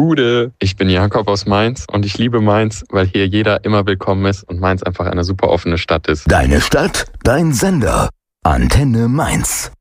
Gude. Ich bin Jakob aus Mainz und ich liebe Mainz, weil hier jeder immer willkommen ist und Mainz einfach eine super offene Stadt ist. Deine Stadt, dein Sender. Antenne Mainz.